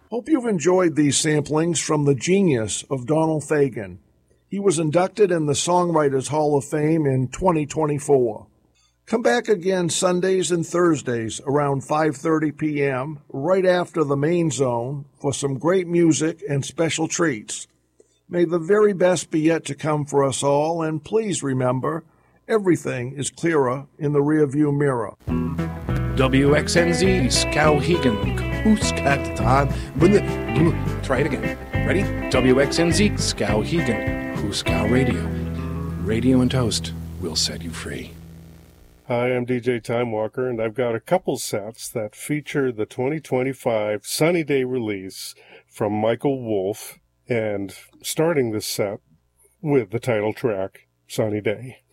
Hope you've enjoyed these samplings from the genius of Donald Fagen. He was inducted in the Songwriters Hall of Fame in 2024. Come back again Sundays and Thursdays around 5:30 p.m., right after the main zone, for some great music and special treats. May the very best be yet to come for us all, and please remember, everything is clearer in the rearview mirror. WXNZ, Skowhegan, Huskatan. Try it again. Ready? WXNZ, Skowhegan, Huskow Radio. Radio and Toast will set you free. Hi, I'm DJ Time Walker, and I've got a couple sets that feature the 2025 Sunny Day release from Michael Wolff, and starting this set with the title track, Sunny Day.